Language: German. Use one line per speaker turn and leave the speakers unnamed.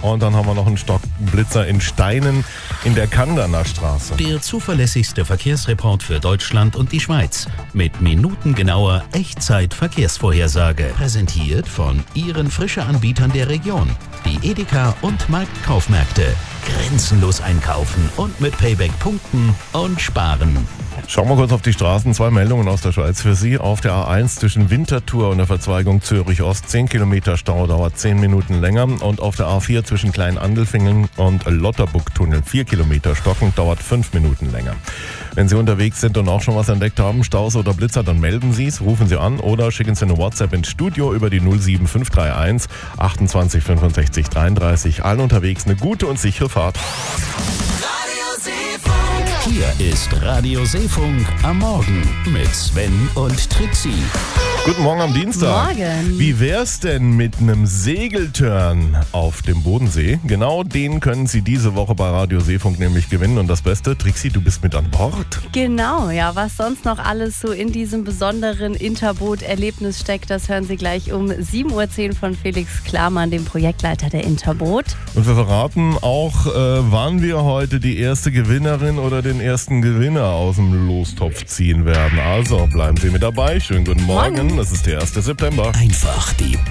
Und dann haben wir noch einen Stockblitzer in Steinen in der Kanderner Straße.
Der zuverlässigste Verkehrsreport für Deutschland und die Schweiz. Mit minutengenauer Echtzeit-Verkehrsvorhersage. Präsentiert von Ihren Frische-Anbietern der Region. Die Edeka und Marktkaufmärkte. Grenzenlos einkaufen und mit Payback punkten und sparen.
Schauen wir kurz auf die Straßen. 2 Meldungen aus der Schweiz für Sie. Auf der A1 zwischen Winterthur und der Verzweigung Zürich-Ost 10 Kilometer Stau, dauert 10 Minuten länger. Und auf der A4 zwischen Klein-Andelfingen und Lotterbuck-Tunnel 4 Kilometer stockend, dauert 5 Minuten länger. Wenn Sie unterwegs sind und auch schon was entdeckt haben, Staus oder Blitzer, dann melden Sie es, rufen Sie an oder schicken Sie eine WhatsApp ins Studio über die 07531 28 65 33. Allen unterwegs eine gute und sichere Fahrt.
Hier ist Radio Seefunk am Morgen mit Sven und Trixie.
Guten Morgen am Dienstag.
Morgen.
Wie wär's denn mit einem Segeltörn auf dem Bodensee? Genau den können Sie diese Woche bei Radio Seefunk nämlich gewinnen. Und das Beste, Trixie, du bist mit an Bord.
Genau, ja, was sonst noch alles so in diesem besonderen Interboot-Erlebnis steckt, das hören Sie gleich um 7.10 Uhr von Felix Klamann, dem Projektleiter der Interboot.
Und wir verraten auch, wann wir heute die erste Gewinnerin oder den ersten Gewinner aus dem Lostopf ziehen werden. Also bleiben Sie mit dabei. Schönen guten Morgen. Es ist der 1. September.
Einfach die